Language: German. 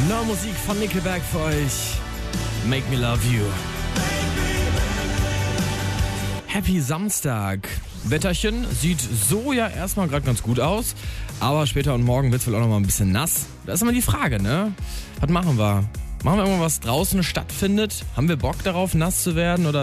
Neue Musik von Nickelback für euch. Make Me Love You. Happy Samstag. Wetterchen sieht so ja erstmal gerade ganz gut aus, aber später und morgen wird es wohl auch noch mal ein bisschen nass. Da ist immer die Frage, ne? Was machen wir? Machen wir irgendwas, was draußen stattfindet? Haben wir Bock darauf, nass zu werden oder